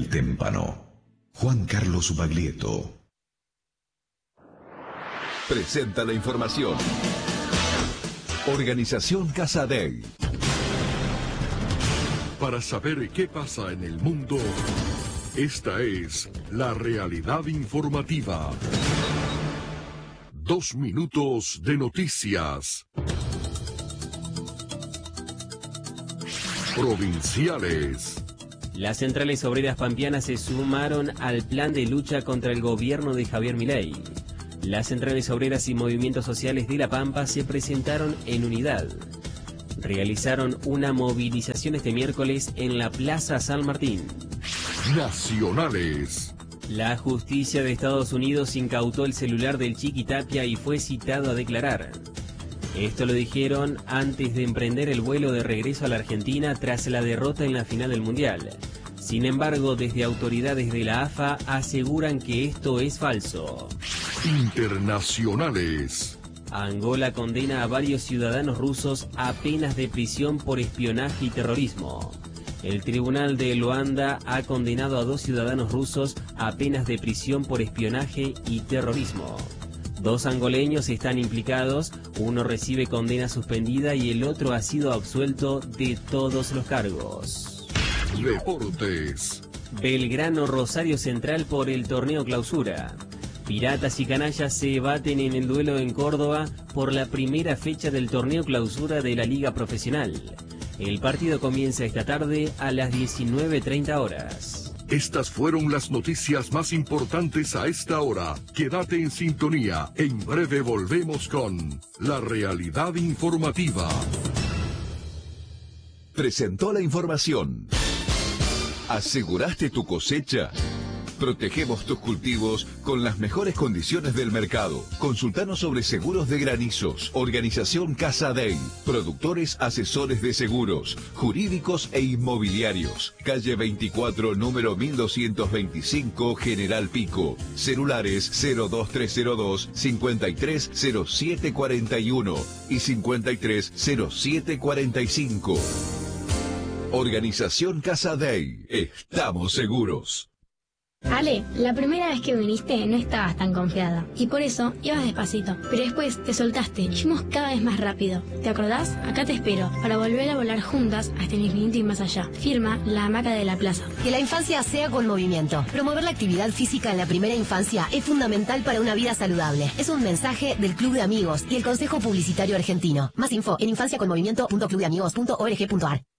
del Témpano. Juan Carlos Baglietto. Presenta la información. Organización Casa Dei. Para saber qué pasa en el mundo, esta es la realidad informativa. 2 minutos de noticias. Provinciales. Las centrales obreras pampeanas se sumaron al plan de lucha contra el gobierno de Javier Milei. Las centrales obreras y movimientos sociales de La Pampa se presentaron en unidad. Realizaron una movilización este miércoles en la Plaza San Martín. Nacionales. La justicia de Estados Unidos incautó el celular del Chiqui Tapia y fue citado a declarar. Esto lo dijeron antes de emprender el vuelo de regreso a la Argentina tras la derrota en la final del Mundial. Sin embargo, desde autoridades de la AFA aseguran que esto es falso. Internacionales. Angola condena a varios ciudadanos rusos a penas de prisión por espionaje y terrorismo. El tribunal de Luanda ha condenado a 2 ciudadanos rusos a penas de prisión por espionaje y terrorismo. 2 angoleños están implicados, uno recibe condena suspendida y el otro ha sido absuelto de todos los cargos. Deportes. Belgrano Rosario Central por el torneo Clausura. Piratas y Canallas se baten en el duelo en Córdoba por la primera fecha del torneo Clausura de la Liga Profesional. El partido comienza esta tarde a las 19:30 horas. Estas fueron las noticias más importantes a esta hora. Quédate en sintonía. En breve volvemos con la realidad informativa. Presentó la información. ¿Aseguraste tu cosecha? Protegemos tus cultivos con las mejores condiciones del mercado. Consultanos sobre seguros de granizos. Organización Casa Dei. Productores asesores de seguros, jurídicos e inmobiliarios. Calle 24, número 1225, General Pico. Celulares 02302 530741 y 530745. Organización Casa Dei. Estamos seguros. Ale, la primera vez que viniste no estabas tan confiada y por eso ibas despacito, pero después te soltaste y fuimos cada vez más rápido. ¿Te acordás? Acá te espero para volver a volar juntas hasta el infinito y más allá. Firma La Hamaca de la Plaza. Que la infancia sea con movimiento. Promover la actividad física en la primera infancia es fundamental para una vida saludable. Es un mensaje del Club de Amigos y el Consejo Publicitario Argentino. Más info en infanciaconmovimiento.clubdeamigos.org.ar.